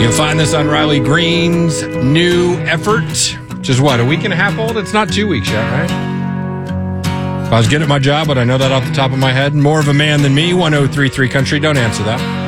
You can find this on Riley Green's new effort, which is what, a week and a half old? It's not 2 weeks yet, right? If I was good at my job, but I know that off the top of my head. More of a man than me, 1033 Country. Don't answer that.